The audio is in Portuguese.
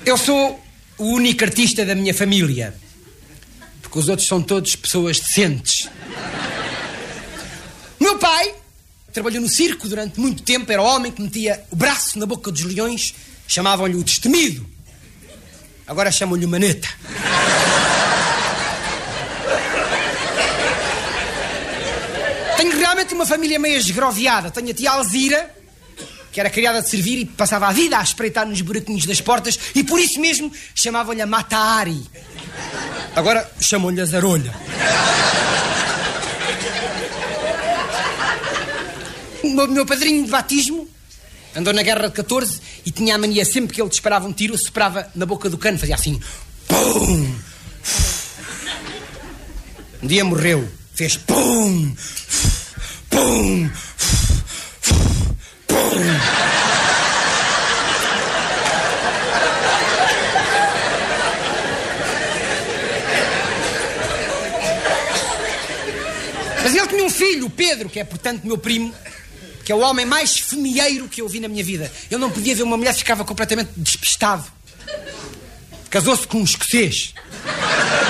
Eu sou o único artista da minha família, porque os outros são todos pessoas decentes. O meu pai trabalhou no circo durante muito tempo, era o homem que metia o braço na boca dos leões, chamavam-lhe o destemido. Agora chamam-lhe o maneta. Tenho realmente uma família meio esgroviada. Tenho a tia Alzira, que era criada de servir e passava a vida a espreitar nos buraquinhos das portas, e por isso mesmo chamavam-lhe a Mata-Hari. Agora chamam-lhe a Zarolha. O meu padrinho de batismo andou na guerra de 14 e tinha a mania, sempre que ele disparava um tiro, soprava na boca do cano, fazia assim, pum. Um dia morreu, fez pum, pum, pum. Mas ele tinha um filho, o Pedro, que é, portanto, meu primo, que é o homem mais femieiro que eu vi na minha vida. Ele não podia ver uma mulher, ficava completamente despistado. Casou-se com um escocês.